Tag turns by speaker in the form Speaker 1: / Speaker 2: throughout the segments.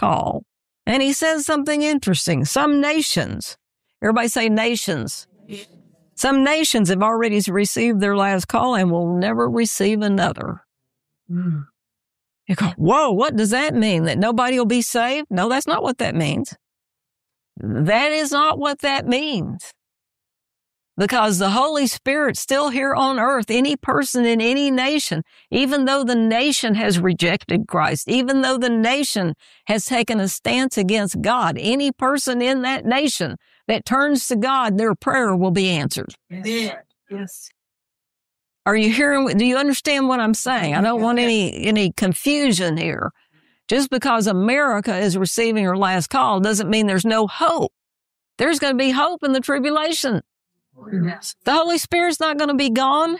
Speaker 1: call. And he says something interesting. Some nations, everybody say nations. Some nations have already received their last call and will never receive another. You go, whoa, what does that mean? That nobody will be saved? No, that's not what that means. That is not what that means. Because the Holy Spirit's still here on earth, any person in any nation, even though the nation has rejected Christ, even though the nation has taken a stance against God, any person in that nation that turns to God, their prayer will be answered.
Speaker 2: Yes.
Speaker 1: Are you hearing? Do you understand what I'm saying? I don't want any confusion here. Just because America is receiving her last call doesn't mean there's no hope. There's going to be hope in the tribulation.
Speaker 2: Yes.
Speaker 1: The Holy Spirit's not going to be gone.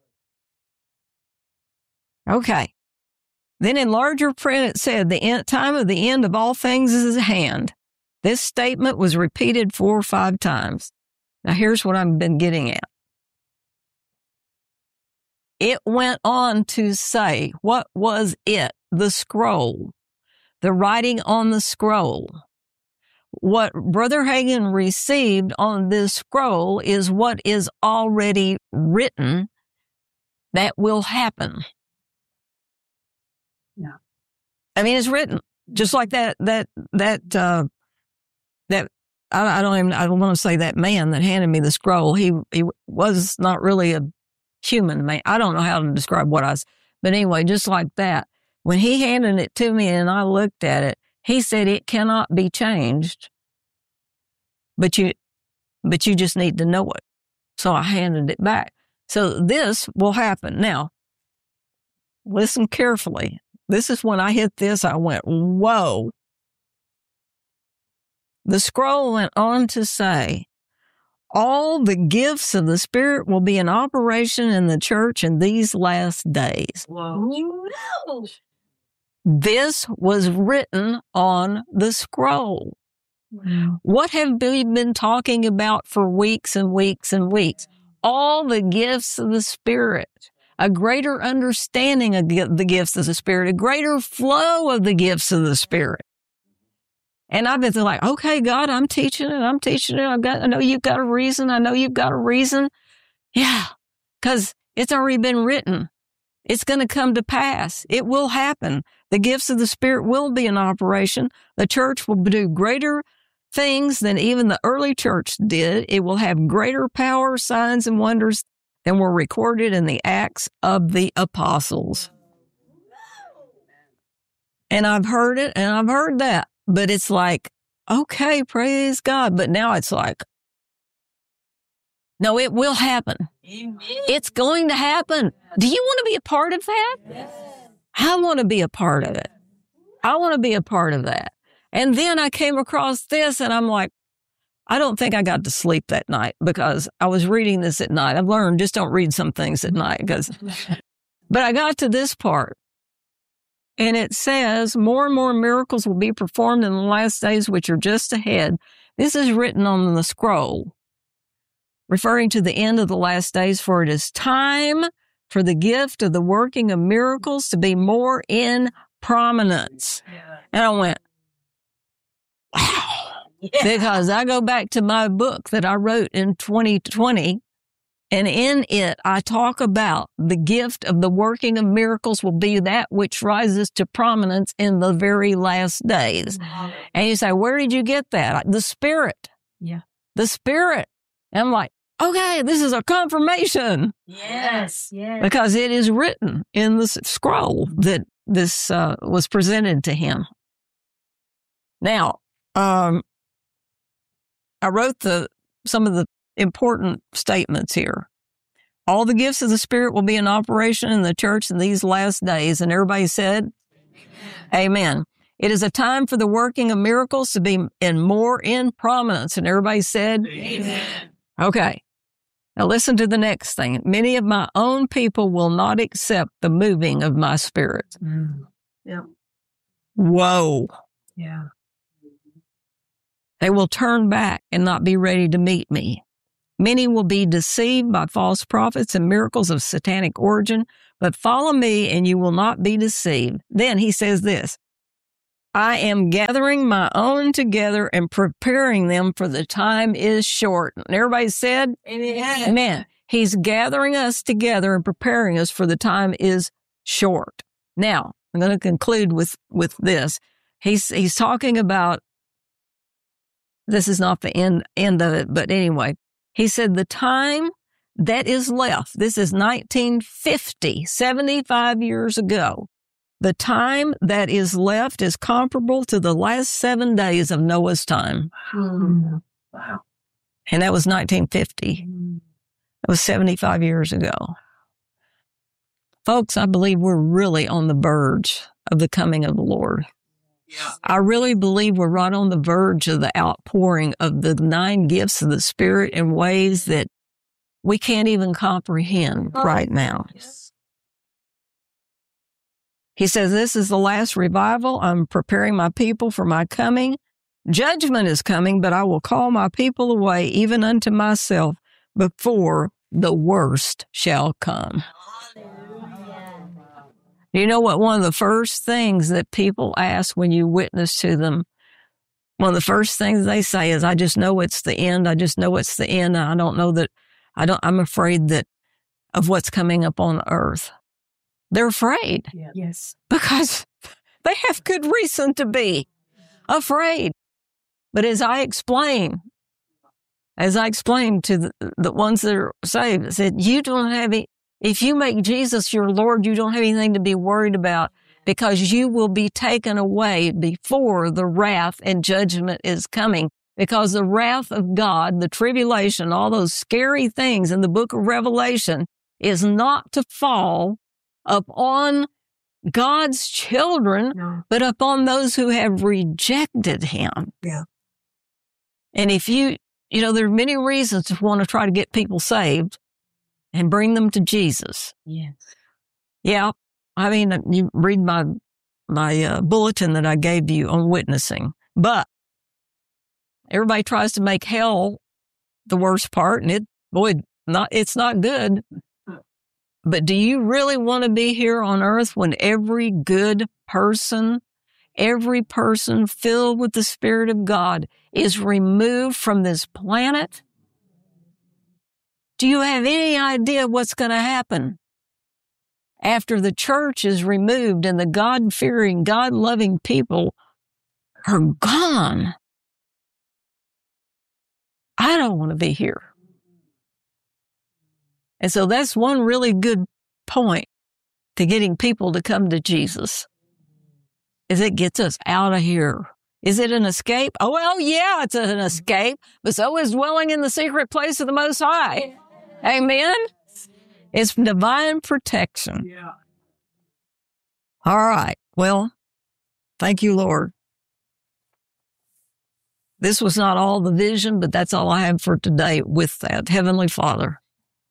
Speaker 1: Okay. Then in larger print, it said, the time of the end of all things is at hand. This statement was repeated 4 or 5 times. Now, here's what I've been getting at. It went on to say, what was it? The scroll, the writing on the scroll. What Brother Hagin received on this scroll is what is already written that will happen.
Speaker 2: Yeah.
Speaker 1: I mean, it's written just like that I don't want to say that man that handed me the scroll. He was not really a human man. I don't know how to describe but anyway, just like that. When he handed it to me and I looked at it, he said it cannot be changed, but you just need to know it. So I handed it back. So this will happen. Now, listen carefully. This is when I hit this, I went, whoa. The scroll went on to say, all the gifts of the Spirit will be in operation in the church in these last days.
Speaker 2: Whoa.
Speaker 1: This was written on the scroll.
Speaker 2: Wow.
Speaker 1: What have we been talking about for weeks and weeks and weeks? All the gifts of the Spirit, a greater understanding of the gifts of the Spirit, a greater flow of the gifts of the Spirit. And I've been like, okay, God, I'm teaching it. I know you've got a reason. Yeah, because it's already been written. It's going to come to pass. It will happen. The gifts of the Spirit will be in operation. The church will do greater things than even the early church did. It will have greater power, signs, and wonders than were recorded in the Acts of the Apostles. And I've heard it, and I've heard that. But it's like, okay, praise God. But now it's like, no, it will happen.
Speaker 2: Amen.
Speaker 1: It's going to happen. Do you want to be a part of that?
Speaker 2: Yes.
Speaker 1: I want to be a part of it. I want to be a part of that. And then I came across this and I'm like, I don't think I got to sleep that night because I was reading this at night. I've learned just don't read some things at night but I got to this part. And it says, more and more miracles will be performed in the last days, which are just ahead. This is written on the scroll, referring to the end of the last days, for it is time for the gift of the working of miracles to be more in prominence.
Speaker 2: Yeah.
Speaker 1: And I went, wow.
Speaker 2: Yeah.
Speaker 1: Because I go back to my book that I wrote in 2020, and in it, I talk about the gift of the working of miracles will be that which rises to prominence in the very last days.
Speaker 2: Wow.
Speaker 1: And you say, where did you get that? The Spirit.
Speaker 2: Yeah.
Speaker 1: The Spirit. And I'm like, okay, this is a confirmation.
Speaker 2: Yes. Yes.
Speaker 1: Because it is written in the scroll that this was presented to him. Now, I wrote some of the important statements here. All the gifts of the Spirit will be in operation in the church in these last days. And everybody said, Amen. It is a time for the working of miracles to be more in prominence. And everybody said,
Speaker 2: Amen.
Speaker 1: Okay. Now listen to the next thing. Many of my own people will not accept the moving of my Spirit.
Speaker 2: Yeah.
Speaker 1: Whoa.
Speaker 2: Yeah.
Speaker 1: They will turn back and not be ready to meet me. Many will be deceived by false prophets and miracles of satanic origin, but follow me and you will not be deceived. Then he says this, I am gathering my own together and preparing them, for the time is short. And everybody said,
Speaker 2: Amen.
Speaker 1: Amen. He's gathering us together and preparing us, for the time is short. Now, I'm going to conclude with this. He's talking about, this is not the end of it, but anyway, he said the time that is left, this is 1950, 75 years ago. The time that is left is comparable to the last 7 days of Noah's time.
Speaker 2: Wow.
Speaker 1: And that was 1950. That was 75 years ago. Folks, I believe we're really on the verge of the coming of the Lord.
Speaker 2: Yeah.
Speaker 1: I really believe we're right on the verge of the outpouring of the 9 gifts of the Spirit in ways that we can't even comprehend right now.
Speaker 2: Yes.
Speaker 1: He says, this is the last revival. I'm preparing my people for my coming. Judgment is coming, but I will call my people away, even unto myself, before the worst shall come. You know what? One of the first things that people ask when you witness to them, one of the first things they say is, I just know it's the end. I just know it's the end. I don't know that, I'm afraid that of what's coming up on earth. They're afraid.
Speaker 2: Yeah. Yes.
Speaker 1: Because they have good reason to be afraid. But as I explained to the ones that are saved, I said, you don't have if you make Jesus your Lord, you don't have anything to be worried about, because you will be taken away before the wrath and judgment is coming. Because the wrath of God, the tribulation, all those scary things in the book of Revelation is not to fall upon God's children, but upon those who have rejected him.
Speaker 2: Yeah.
Speaker 1: And if there are many reasons to want to try to get people saved and bring them to Jesus.
Speaker 2: Yes.
Speaker 1: Yeah. I mean, you read my bulletin that I gave you on witnessing, but everybody tries to make hell the worst part, and it's not good. But do you really want to be here on earth when every good person, every person filled with the Spirit of God is removed from this planet? Do you have any idea what's going to happen after the church is removed and the God-fearing, God-loving people are gone? I don't want to be here. And so that's one really good point to getting people to come to Jesus, is it gets us out of here. Is it an escape? Oh, well, yeah, it's an escape, but so is dwelling in the secret place of the Most High. Amen? It's divine protection.
Speaker 2: Yeah.
Speaker 1: All right. Well, thank you, Lord. This was not all the vision, but that's all I have for today with that. Heavenly Father.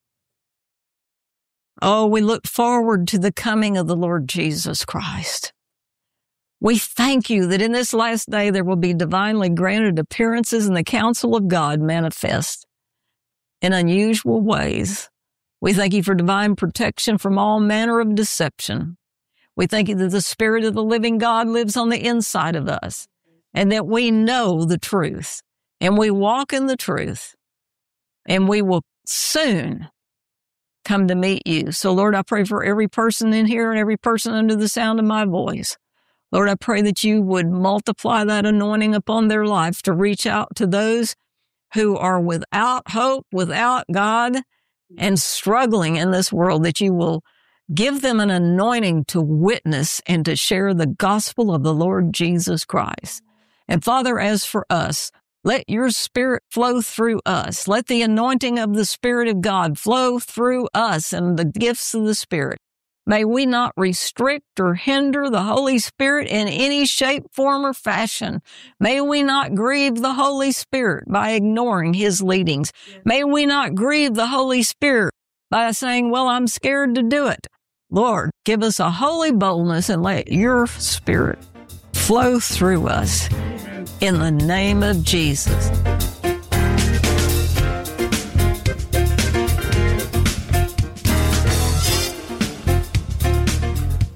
Speaker 1: Oh, we look forward to the coming of the Lord Jesus Christ. We thank you that in this last day there will be divinely granted appearances in the counsel of God manifest in unusual ways. We thank you for divine protection from all manner of deception. We thank you that the Spirit of the living God lives on the inside of us, and that we know the truth, and we walk in the truth, and we will soon come to meet you. So, Lord, I pray for every person in here and every person under the sound of my voice. Lord, I pray that you would multiply that anointing upon their life to reach out to those who are without hope, without God, and struggling in this world, that you will give them an anointing to witness and to share the gospel of the Lord Jesus Christ. And Father, as for us, let your Spirit flow through us. Let the anointing of the Spirit of God flow through us and the gifts of the Spirit. May we not restrict or hinder the Holy Spirit in any shape, form, or fashion. May we not grieve the Holy Spirit by ignoring his leadings. May we not grieve the Holy Spirit by saying, well, I'm scared to do it. Lord, give us a holy boldness and let your Spirit flow through us in the name of Jesus.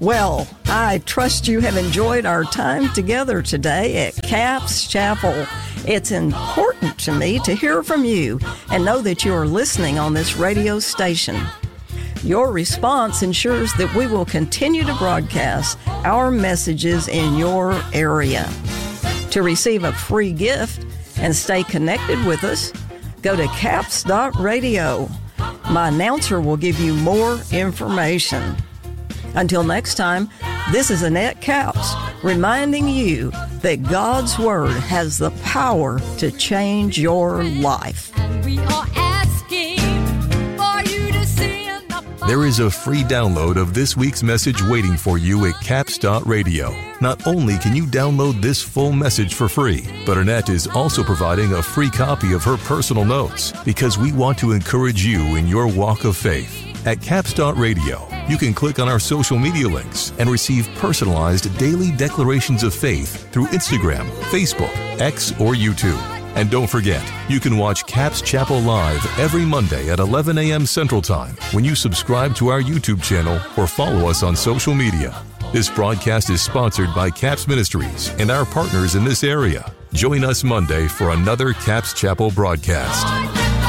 Speaker 1: Well, I trust you have enjoyed our time together today at Capps Chapel. It's important to me to hear from you and know that you are listening on this radio station. Your response ensures that we will continue to broadcast our messages in your area. To receive a free gift and stay connected with us, go to capps.radio. My announcer will give you more information. Until next time, this is Annette Capps reminding you that God's Word has the power to change your life.
Speaker 3: We are asking for you to send the
Speaker 4: There is a free download of this week's message waiting for you at capps.radio. Not only can you download this full message for free, but Annette is also providing a free copy of her personal notes because we want to encourage you in your walk of faith. At capps.radio, you can click on our social media links and receive personalized daily declarations of faith through Instagram, Facebook, X, or YouTube. And don't forget, you can watch Capps Chapel live every Monday at 11 a.m. Central Time when you subscribe to our YouTube channel or follow us on social media. This broadcast is sponsored by Capps Ministries and our partners in this area. Join us Monday for another Capps Chapel broadcast.